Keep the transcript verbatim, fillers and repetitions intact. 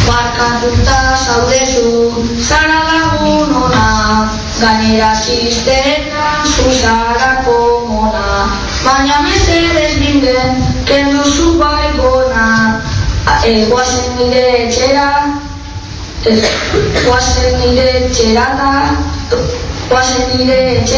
Barkatuta zaudezu, zara lagun ona, gainera txistetan zuzarako mona. Baina mesedez binden, kendu zu baigona, guazen nire etxera, guazen nire etxera da, guazen nire etxera.